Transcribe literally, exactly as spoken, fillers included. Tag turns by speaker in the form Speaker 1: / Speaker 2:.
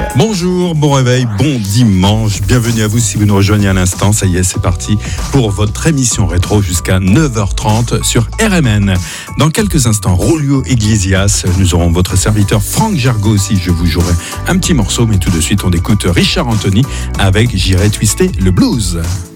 Speaker 1: Bonjour, bon réveil, bon dimanche, bienvenue à vous si vous nous rejoignez à l'instant, ça y est c'est parti pour votre émission rétro jusqu'à neuf heures trente sur R M N. Dans quelques instants, Rolio Iglesias, nous aurons votre serviteur Franck Jargo aussi, je vous jouerai un petit morceau, mais tout de suite on écoute Richard Anthony avec J'irai twister le blues.